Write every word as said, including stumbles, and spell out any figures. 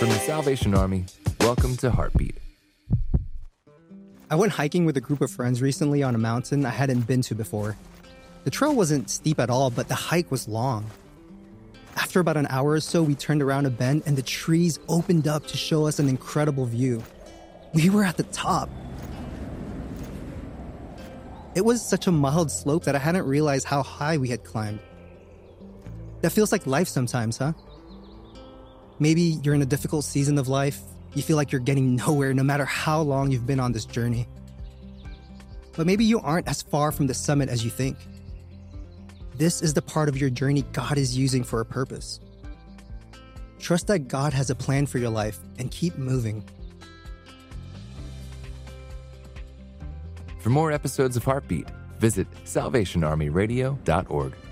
From the Salvation Army, welcome to Heartbeat. I went hiking with a group of friends recently on a mountain I hadn't been to before. The trail wasn't steep at all, but the hike was long. After about an hour or so, we turned around a bend and the trees opened up to show us an incredible view. We were at the top. It was such a mild slope that I hadn't realized how high we had climbed. That feels like life sometimes, huh? Maybe you're in a difficult season of life. You feel like you're getting nowhere no matter how long you've been on this journey. But maybe you aren't as far from the summit as you think. This is the part of your journey God is using for a purpose. Trust that God has a plan for your life and keep moving. For more episodes of Heartbeat, visit salvation army radio dot org.